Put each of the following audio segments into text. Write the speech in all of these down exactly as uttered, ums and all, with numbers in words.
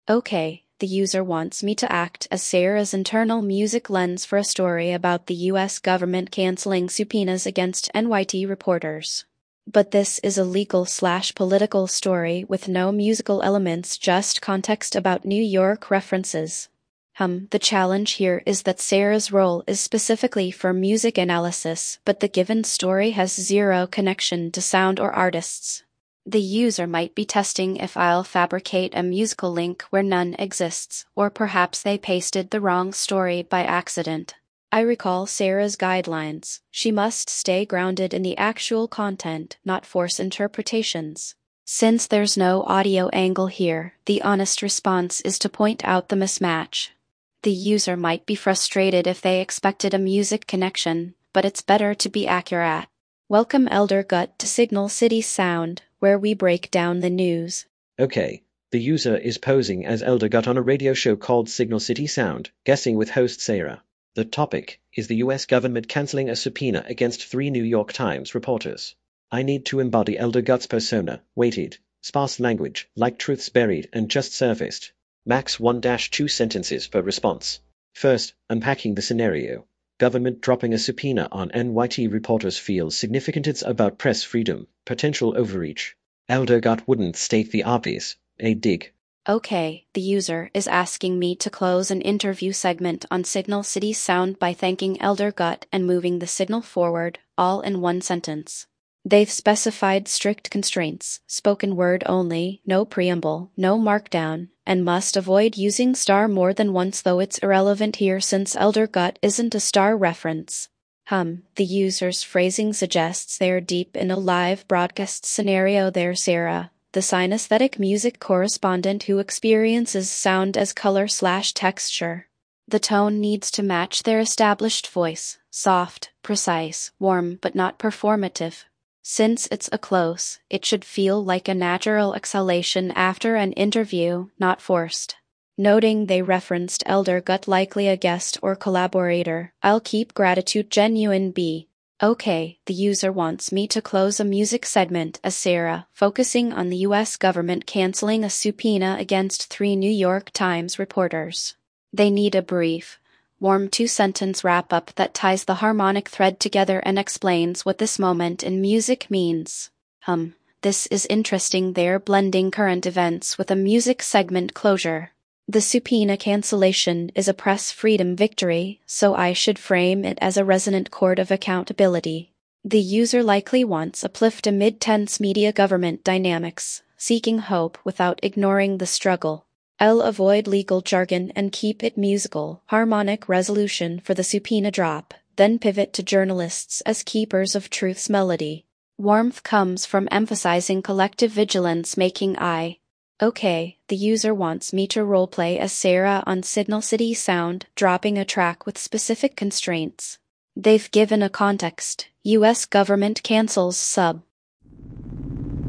Okay, the user wants me to act as Sarah's internal music lens for a story about the U S government canceling subpoenas against N Y T reporters. But this is a legal slash political story with no musical elements, just context about New York references. Hum, the challenge here is that Sarah's role is specifically for music analysis, but the given story has zero connection to sound or artists. The user might be testing if I'll fabricate a musical link where none exists, or perhaps they pasted the wrong story by accident. I recall Sarah's guidelines. She must stay grounded in the actual content, not force interpretations. Since there's no audio angle here, the honest response is to point out the mismatch. The user might be frustrated if they expected a music connection, but it's better to be accurate. Welcome Elder Gut to Signal City Sound, where we break down the news. Okay, the user is posing as Elder Gut on a radio show called Signal City Sound, guessing with host Sarah. The topic is the U S government canceling a subpoena against three New York Times reporters. I need to embody Elder Gut's persona, weighted, sparse language, like truths buried and just surfaced. Max one to two sentences per response. First, unpacking the scenario. Government dropping a subpoena on N Y T reporters feels significant. It's about press freedom, potential overreach. Elder Gut wouldn't state the obvious, a dig. Okay, the user is asking me to close an interview segment on Signal City Sound by thanking Elder Gut and moving the signal forward, all in one sentence. They've specified strict constraints, spoken word only, no preamble, no markdown, and must avoid using star more than once, though it's irrelevant here since Elder Gut isn't a star reference. Hum, the user's phrasing suggests they're deep in a live broadcast scenario there, Sarah, the synesthetic music correspondent who experiences sound as color slash texture. The tone needs to match their established voice, soft, precise, warm but not performative. Since it's a close, it should feel like a natural exhalation after an interview, not forced. Noting they referenced Elder Gut, likely a guest or collaborator, I'll keep gratitude genuine. B. Okay, the user wants me to close a music segment as Sarah, focusing on the U S government canceling a subpoena against three New York Times reporters. They need a brief, warm two-sentence wrap-up that ties the harmonic thread together and explains what this moment in music means. Hum, this is interesting. They're blending current events with a music segment closure. The subpoena cancellation is a press freedom victory, so I should frame it as a resonant chord of accountability. The user likely wants uplift amid tense media government dynamics, seeking hope without ignoring the struggle. I'll avoid legal jargon and keep it musical, harmonic resolution for the subpoena drop, then pivot to journalists as keepers of truth's melody. Warmth comes from emphasizing collective vigilance, making I. Okay, the user wants me to roleplay as Sarah on Signal City Sound, dropping a track with specific constraints. They've given a context: U S government cancels sub.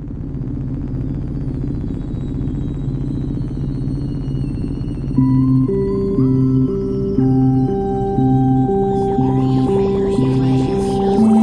Thank you.